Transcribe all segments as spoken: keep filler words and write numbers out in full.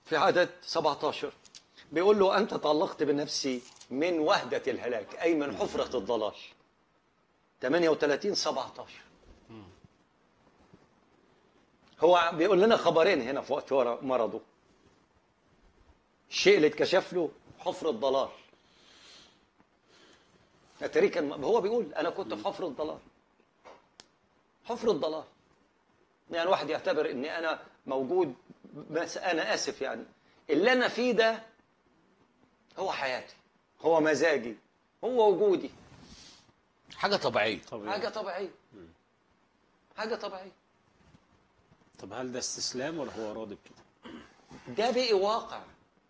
في عدد سبعة عشر بيقول له أنت تعلقت بنفسي من وهدة الهلاك، أي من حفرة الضلال. ثمانية وثلاثين سبعة عشر هو بيقول لنا خبرين هنا في وقت مرضه. الشيء اللي اتكشف له حفر الضلال. اتاري كان هو بيقول انا كنت في حفر الضلال. حفر الضلال. يعني واحد يعتبر اني انا موجود، بس انا اسف يعني اللي انا فيه ده هو حياتي، هو مزاجي، هو وجودي. حاجه طبيعيه. طبيعي. حاجه طبيعيه. حاجه طبيعيه. طب هل ده استسلام ولا هو راضي بكده؟ ده بقي واقع.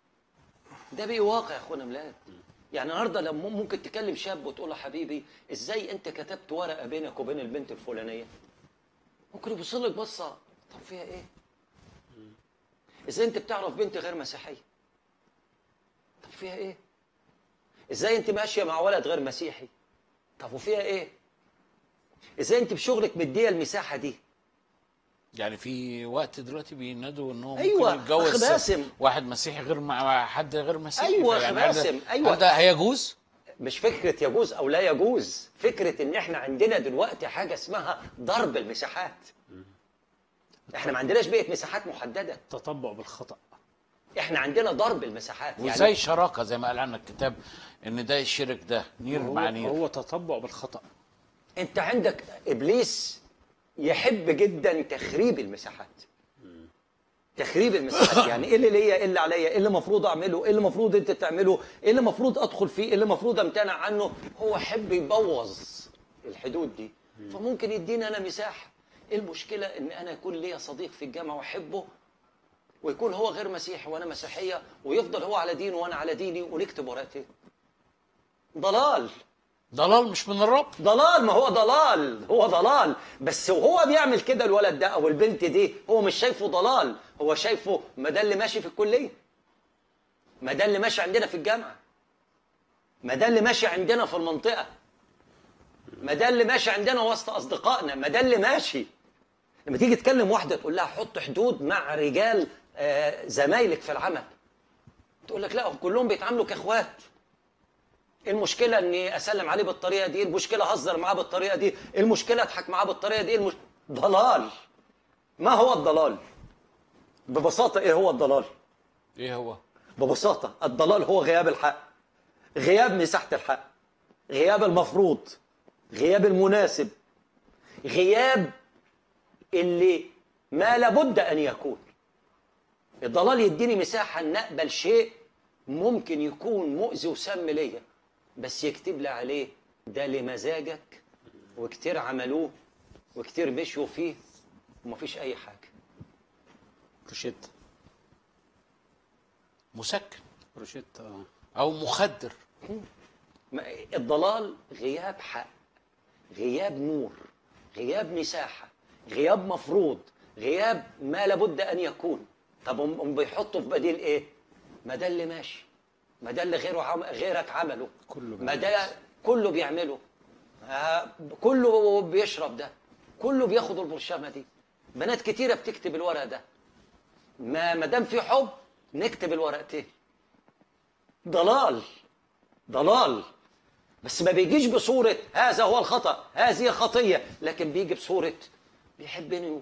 ده بقي واقع يا اخونا ميلاد. يعني النهارده لما ممكن تكلم شاب وتقول له حبيبي ازاي انت كتبت ورقه بينك وبين البنت الفلانيه؟ ممكن يبص لك بصه، طب فيها ايه؟ ازاي انت بتعرف بنت غير مسيحيه؟ طب فيها ايه؟ ازاي انت ماشيه مع ولد غير مسيحي؟ طب وفيها ايه؟ ازاي انت بشغلك مديه المساحه دي؟ يعني في وقت دلوقتي بينادوا ان هو أيوة، ممكن يتجوز أخ باسم. واحد مسيحي غير مع حد غير مسيحي. أيوة، يعني أخ هل ده- باسم، أيوة. هل ده هيجوز؟ مش فكره يجوز او لا يجوز، فكره ان احنا عندنا دلوقتي حاجه اسمها ضرب المساحات. احنا ما عندناش بقيه مساحات محدده، تطبع بالخطأ. احنا عندنا ضرب المساحات. وزي شراكه زي ما قال عنك الكتاب ان ده يشرك ده نير هو, مع نير. هو تطبع بالخطأ. انت عندك ابليس يحب جدا تخريب المساحات. تخريب المساحات. يعني ايه اللي ليا، ايه اللي عليا، ايه اللي المفروض اعمله، ايه اللي المفروض انت تعمله، ايه اللي المفروض ادخل فيه، ايه اللي المفروض امتنع عنه. هو يحب يبوظ الحدود دي. فممكن يديني انا مساحه. ايه المشكله ان انا يكون ليا صديق في الجامعه واحبه، ويكون هو غير مسيحي وانا مسيحيه، ويفضل هو على دينه وانا على ديني، ونكتب ورقتين. ضلال. ضلال مش من الرب. ضلال. ما هو ضلال، هو ضلال. بس وهو بيعمل كده الولد ده او البنت دي، هو مش شايفه ضلال، هو شايفه ما ده اللي ماشي في الكليه، ما ده اللي ماشي عندنا في الجامعه، ما ده اللي ماشي عندنا في المنطقه، ما ده اللي ماشي عندنا وسط اصدقائنا، ما ده اللي ماشي. لما تيجي تكلم واحده تقول لها حط حدود مع رجال آه زمايلك في العمل، تقول لك لا كلهم بيتعاملوا كاخوات. المشكلة اني اسلم عليه بالطريقة دي، المشكلة اهزر معاه بالطريقة دي، المشكلة اضحك معاه بالطريقة دي. المش... ضلال. ما هو الضلال؟ ببساطة ايه هو الضلال؟ ايه هو؟ ببساطة الضلال هو غياب الحق، غياب مساحة الحق، غياب المفروض، غياب المناسب، غياب اللي ما لابد ان يكون. الضلال يديني مساحة ان اقبل شيء ممكن يكون مؤذي وسام ليا، بس يكتب لي عليه ده لمزاجك، وكتير عملوه وكتير مشوا فيه ومفيش اي حاجه. روشيت. مسكن روشيت اه او مخدر. الضلال غياب حق، غياب نور، غياب مساحه، غياب مفروض، غياب ما لابد ان يكون. طب هم بيحطوا في بديل ايه؟ ما ده اللي ماشي، ما ده اللي غيره عم... غيرك عمله، كله ما ده كله بيعمله. آه كله بيشرب ده، كله بياخد البرشامه دي. بنات كتيره بتكتب الورق ده. ما ما دام في حب نكتب الورقتين. ضلال. ضلال. بس ما بيجيش بصوره هذا هو الخطا، هذه خطيه، لكن بيجي بصوره بيحبني